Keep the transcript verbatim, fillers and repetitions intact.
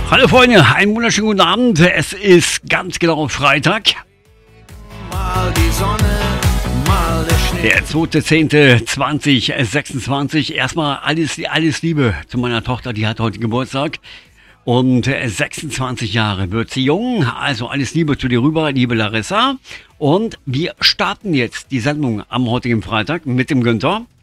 Hallo Freunde, einen wunderschönen guten Abend. Es ist ganz genau Freitag. Mal die Sonne, mal der Schnee. Der zweiter zehnter zweitausendsechsundzwanzig. Erstmal alles, alles Liebe zu meiner Tochter, die hat heute Geburtstag. Und sechsundzwanzig Jahre wird sie jung. Also alles Liebe zu dir rüber, liebe Larissa. Und wir starten jetzt die Sendung am heutigen Freitag mit dem Günther.